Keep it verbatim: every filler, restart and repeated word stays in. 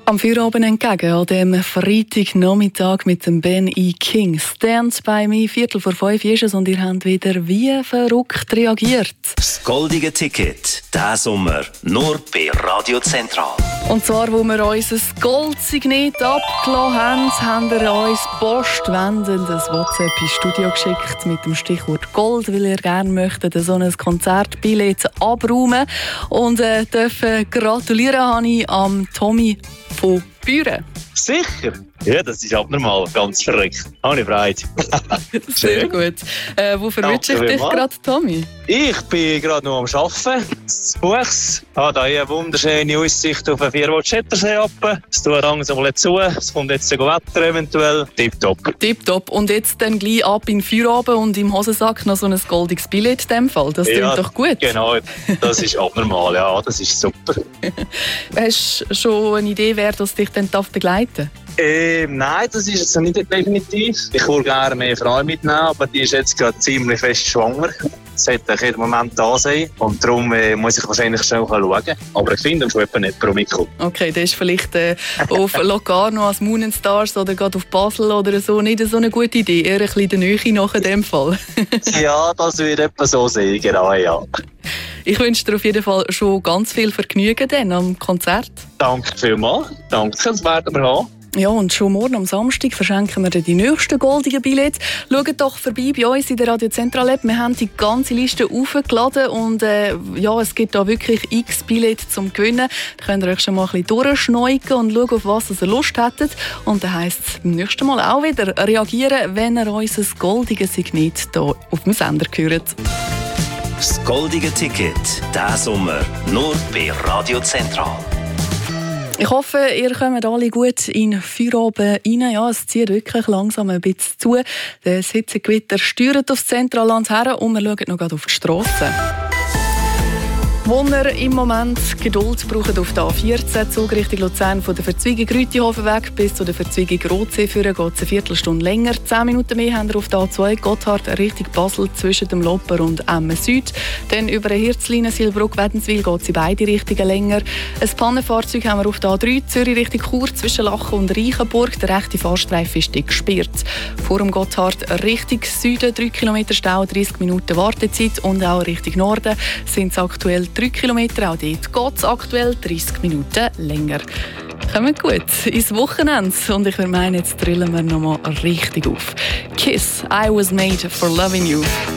Am Feierabend entgegen, an dem Freitagnachmittag mit dem Ben E. King. Stand by me, Viertel vor fünf ist es und ihr habt wieder wie verrückt reagiert. Das goldige Ticket, diesen Sommer, nur bei Radio Zentral. Und zwar, wo wir uns ein Goldsignet abgelassen haben, haben wir uns postwendend ein WhatsApp ins Studio geschickt mit dem Stichwort Gold, weil ihr gerne möchtet so ein Konzertbillett abräumen. Und äh, dürfen gratulieren habe ich am Tommy von Büren. Sicher? Ja, das ist abnormal, ganz verrückt. Habe ich Freude. Sehr gut. Äh, wo verwünsche ich dich gerade, Tommy? Ich bin gerade noch am Arbeiten, zu Buchs. Ich habe hier eine wunderschöne Aussicht auf den Vierwald-Schettersee ab. Es tut langsam zu, es kommt jetzt ein Wetter eventuell. Tipptopp. Tipptopp. Und jetzt dann gleich ab in den Feierabend und im Hosensack noch so ein goldiges Billett in dem Fall. Das klingt ja, doch gut. Genau, das ist abnormal, ja, das ist super. Hast du schon eine Idee, wer das dich dann begleiten darf? Ähm, nein, das ist jetzt nicht definitiv. Ich würde gerne mehr Frau mitnehmen, aber die ist jetzt gerade ziemlich fest schwanger. Das sollte auch jeden Moment da sein. Und darum äh, muss ich wahrscheinlich schon schauen. Aber ich finde schon jemand nicht mitkommen. Okay, das ist vielleicht äh, auf Locarno als Moon and Stars oder gerade auf Basel oder so nicht so eine gute Idee. Eher ein bisschen der Nähe nach in dem Fall. Ja, das wird etwa so sein, genau, ja. Ich wünsche dir auf jeden Fall schon ganz viel Vergnügen dann am Konzert. Danke vielmals. Danke, das werden wir haben. Ja, und schon morgen am Samstag verschenken wir dir die nächsten goldigen Billette. Schaut doch vorbei bei uns in der Radio Zentral App. Wir haben die ganze Liste aufgeladen und äh, ja, es gibt da wirklich x Billette zum Gewinnen. Da könnt ihr euch schon mal ein bisschen durchschneuken und schauen, auf was ihr Lust hättet. Und dann heisst es beim nächsten Mal auch wieder reagieren, wenn ihr unser goldiges Signet hier auf dem Sender hört. Das goldige Ticket, diesen Sommer, nur bei Radio Zentral. Ich hoffe, ihr kommt alle gut in den Feierabend rein. Ja, es zieht wirklich langsam ein bisschen zu. Das Hitzegewitter steuert aufs Zentralland her und wir schauen noch gerade auf die Strasse. Wo wir im Moment Geduld brauchen auf der A vierzehn, Zug Richtung Luzern von der Verzweigung Rüttihofen weg bis zu der Verzweigung Rotsee führen, geht es eine Viertelstunde länger. Zehn Minuten mehr haben wir auf der A zwei Gotthard Richtung Basel zwischen dem Lopper und Emmen Süd. Dann über eine Hirzlinie Silbruck-Wädenswil geht es in beide Richtungen länger. Ein Pannenfahrzeug haben wir auf der A drei Zürich Richtung Chur zwischen Lachen und Reichenburg. Der rechte Fahrstreifen ist dick gesperrt. Vor dem Gotthard Richtung Süden drei Kilometer Stau, dreißig Minuten Wartezeit und auch Richtung Norden sind es aktuell drei Kilometer, auch dort geht es aktuell dreißig Minuten länger. Kommen gut ins Wochenende und ich würde meinen, jetzt drillen wir noch mal richtig auf. Kiss, I was made for loving you.